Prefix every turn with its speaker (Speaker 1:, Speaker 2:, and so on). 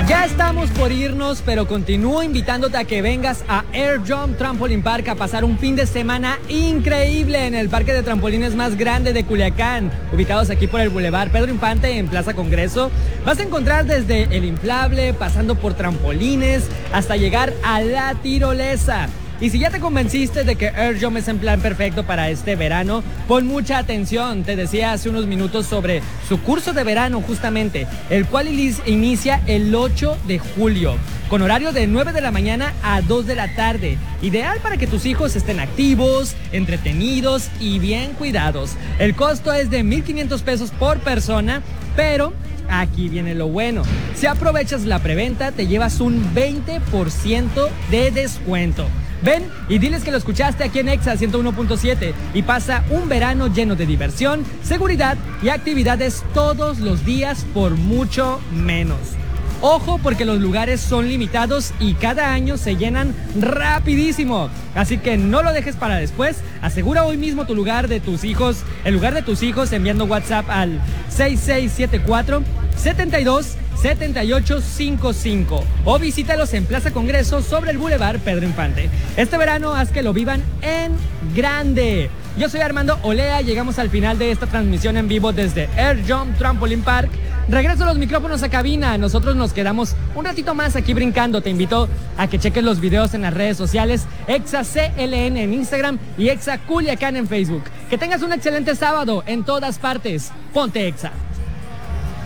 Speaker 1: Ya estamos por irnos, pero continúo invitándote a que vengas a Air Jump Trampoline Park a pasar un fin de semana increíble en el parque de trampolines más grande de Culiacán, ubicados aquí por el Boulevard Pedro Infante en Plaza Congreso. Vas a encontrar desde el inflable, pasando por trampolines, hasta llegar a la tirolesa. Y si ya te convenciste de que Air Jump es en plan perfecto para este verano, pon mucha atención. Te decía hace unos minutos sobre su curso de verano justamente, el cual inicia el 8 de julio, con horario de 9 de la mañana a 2 de la tarde. Ideal para que tus hijos estén activos, entretenidos y bien cuidados. El costo es de 1,500 pesos por persona, pero aquí viene lo bueno. Si aprovechas la preventa, te llevas un 20% de descuento. Ven y diles que lo escuchaste aquí en Exa 101.7 y pasa un verano lleno de diversión, seguridad y actividades todos los días por mucho menos. Ojo, porque los lugares son limitados y cada año se llenan rapidísimo. Así que no lo dejes para después. Asegura hoy mismo el lugar de tus hijos enviando WhatsApp al 6674-727855 o visítalos en Plaza Congreso sobre el Boulevard Pedro Infante. Este verano haz que lo vivan en grande. Yo soy Armando Olea, llegamos al final de esta transmisión en vivo desde Air Jump Trampoline Park. Regreso los micrófonos a cabina, nosotros nos quedamos un ratito más aquí brincando. Te invito a que cheques los videos en las redes sociales, Exa CLN en Instagram y Exa Culiacán en Facebook. Que tengas un excelente sábado en todas partes. Ponte Exa.